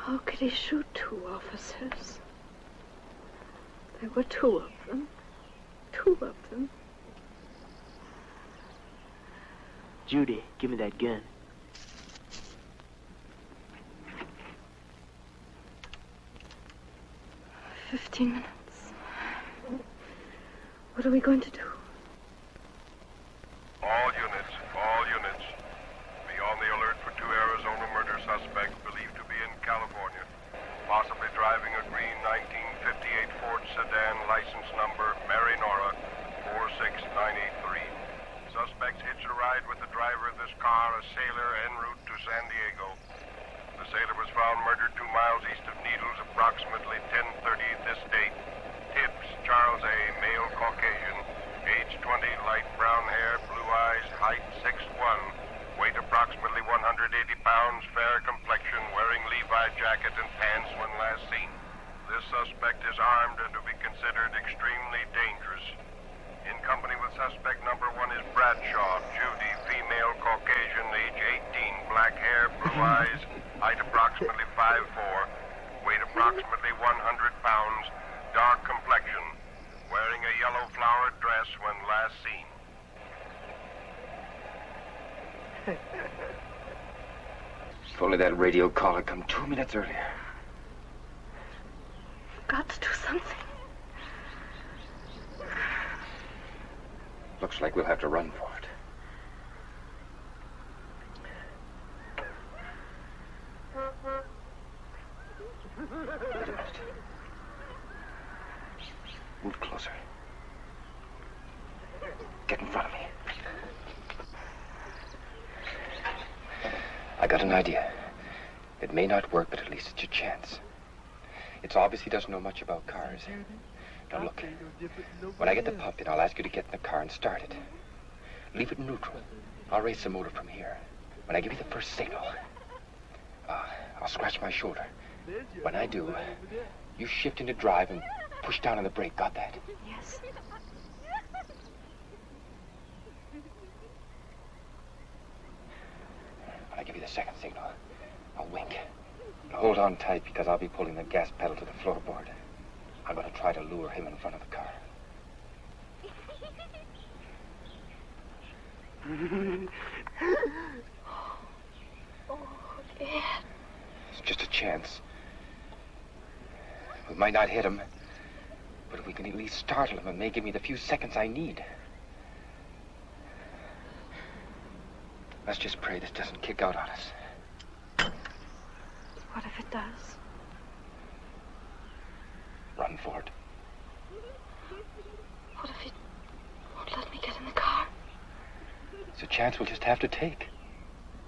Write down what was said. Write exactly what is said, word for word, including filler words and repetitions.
How could he shoot two officers? There were two of them. Two of them. Judy, give me that gun. Fifteen minutes. What are we going to do? All units, all units. Be on the alert for two Arizona murder suspects believed to be in California. Possibly driving a green nineteen fifty-eight Ford sedan, license number Mary Nora four six nine eight three. Suspects hitched a ride with the driver of this car, a sailor, en route to San Diego. The sailor was found murdered two miles east of Needles, approximately ten thirty this date. Tibbs, Charles A., male Caucasian, age twenty, light brown hair, blue eyes, height six one, weight approximately one hundred eighty pounds, fair complexion, wearing Levi jacket and pants when last seen. This suspect is armed and to be considered extremely dangerous. In company with suspect number one is Bradshaw, Judy, female Caucasian, age eighteen, black hair, blue eyes, height approximately five four, weight approximately one hundred pounds, dark complexion, wearing a yellow flowered dress when last seen. If only that radio call had come two minutes earlier. We've got to do something. Looks like we'll have to run for it. Wait a minute. Move closer. Get in front of me. I got an idea. It may not work, but at least it's your chance. It's obvious he doesn't know much about cars. Now look, when I get the pump in, I'll ask you to get in the car and start it. Leave it in neutral. I'll raise the motor from here. When I give you the first signal, uh, I'll scratch my shoulder. When I do, you shift into drive and push down on the brake. Got that? Yes. When I give you the second signal, I'll wink. Now hold on tight because I'll be pulling the gas pedal to the floorboard. I'm going to try to lure him in front of the car. Oh, Ed. It's just a chance. We might not hit him, but if we can at least startle him, it may give me the few seconds I need. Let's just pray this doesn't kick out on us. What if it does? Run for it. What if he won't let me get in the car? It's a chance we'll just have to take.